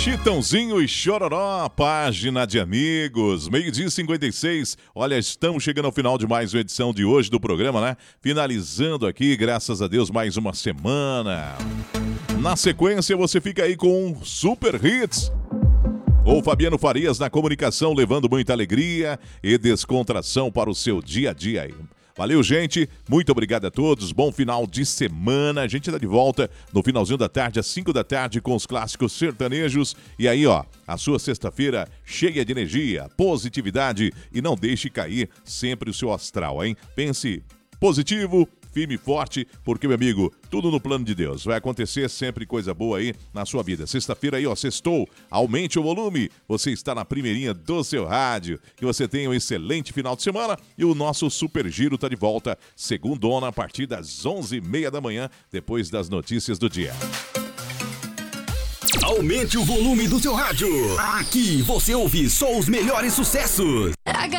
Chitãozinho e Chororó, página de amigos, 12h56. Olha, estamos chegando ao final de mais uma edição de hoje do programa, né? Finalizando aqui, graças a Deus, mais uma semana. Na sequência, você fica aí com Super Hits. O Fabiano Farias na comunicação, levando muita alegria e descontração para o seu dia a dia aí. Valeu, gente. Muito obrigado a todos. Bom final de semana. A gente está de volta no finalzinho da tarde, às 5 da tarde, com os clássicos sertanejos. E aí, ó, a sua sexta-feira cheia de energia, positividade e não deixe cair sempre o seu astral, hein? Pense positivo, firme e forte, porque, meu amigo, tudo no plano de Deus. Vai acontecer sempre coisa boa aí na sua vida. Sexta-feira aí, ó, sextou. Aumente o volume. Você está na primeirinha do seu rádio. Que você tenha um excelente final de semana. E o nosso Super Giro tá de volta, segundona, a partir das 11h30 da manhã, depois das notícias do dia. Aumente o volume do seu rádio. Aqui você ouve só os melhores sucessos.